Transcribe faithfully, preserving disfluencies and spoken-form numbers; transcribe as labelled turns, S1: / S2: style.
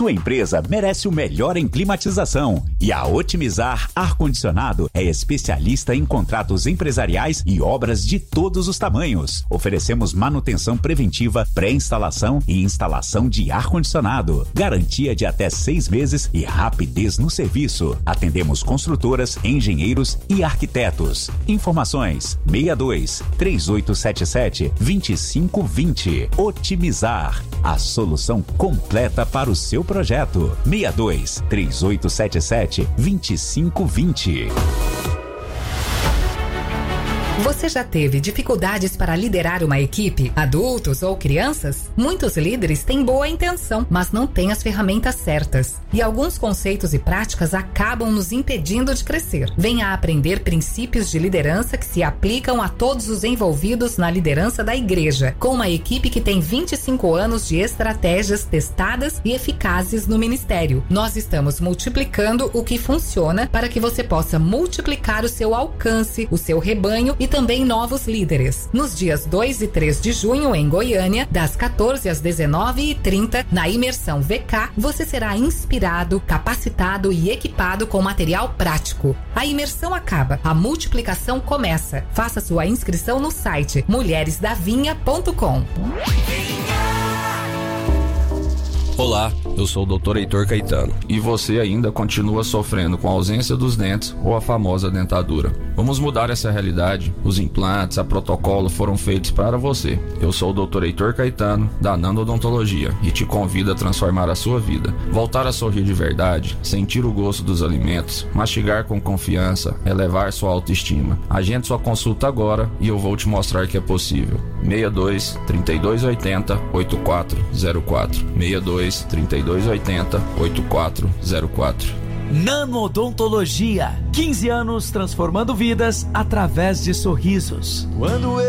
S1: Sua empresa merece o melhor em climatização e a Otimizar Ar-Condicionado é especialista em contratos empresariais e obras de todos os tamanhos. Oferecemos manutenção preventiva, pré-instalação e instalação de ar-condicionado. Garantia de até seis meses e rapidez no serviço. Atendemos construtoras, engenheiros e arquitetos. Informações seis dois, três oito sete sete, dois cinco dois zero. Otimizar, a solução completa para o seu projeto. seis dois, três oito sete sete, dois cinco dois zero.
S2: Você já teve dificuldades para liderar uma equipe, adultos ou crianças? Muitos líderes têm boa intenção, mas não têm as ferramentas certas. E alguns conceitos e práticas acabam nos impedindo de crescer. Venha aprender princípios de liderança que se aplicam a todos os envolvidos na liderança da igreja, com uma equipe que tem vinte e cinco anos de estratégias testadas e eficazes no ministério. Nós estamos multiplicando o que funciona para que você possa multiplicar o seu alcance, o seu rebanho e também novos líderes. Nos dias dois e três de junho, em Goiânia, das quatorze às dezenove e trinta, na Imersão V K, você será inspirado, capacitado e equipado com material prático. A imersão acaba, a multiplicação começa. Faça sua inscrição no site mulheres da vinha ponto com.
S3: Olá, eu sou o doutor Heitor Caetano e você ainda continua sofrendo com a ausência dos dentes ou a famosa dentadura. Vamos mudar essa realidade. Os implantes, a protocolo foram feitos para você. Eu sou o doutor Heitor Caetano, da Nando Odontologia, e te convido a transformar a sua vida. Voltar a sorrir de verdade, sentir o gosto dos alimentos, mastigar com confiança, elevar sua autoestima. Agende sua consulta agora e eu vou te mostrar que é possível. seis dois, três dois oito zero, oito quatro zero quatro. seis dois, três dois oito zero, oito quatro zero quatro.
S4: Nano Odontologia, quinze anos transformando vidas através de sorrisos.
S5: Quando eu